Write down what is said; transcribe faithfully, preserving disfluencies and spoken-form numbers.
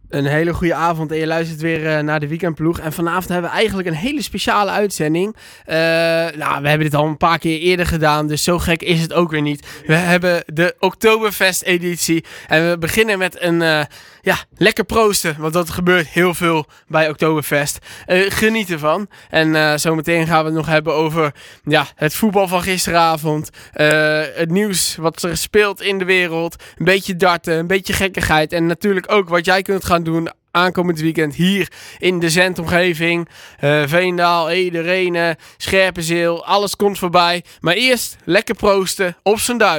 Een hele goede avond en je luistert weer uh, naar de Weekendploeg. En vanavond hebben we eigenlijk een hele speciale uitzending. Uh, nou, we hebben dit al een paar keer eerder gedaan, dus zo gek is het ook weer niet. We hebben de Oktoberfest-editie en we beginnen met een uh, ja, lekker proosten, want dat gebeurt heel veel bij Oktoberfest. Uh, geniet ervan. En uh, zometeen gaan we het nog hebben over ja, het voetbal van gisteravond, uh, het nieuws wat er speelt in de wereld, een beetje darten, een beetje gekkigheid en natuurlijk ook wat jij kunt gaan doen aankomend weekend hier in de Zentomgeving. Uh, Veendaal, Ede, Renen, Scherpenzeel, alles komt voorbij. Maar eerst lekker proosten op z'n Duits.